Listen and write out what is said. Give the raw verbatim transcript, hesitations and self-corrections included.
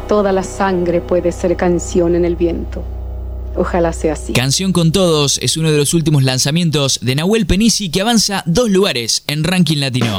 toda la sangre puede ser canción en el viento. Ojalá sea así. Canción con Todos es uno de los últimos lanzamientos de Nahuel Penisi, que avanza dos lugares en Ranking Latino.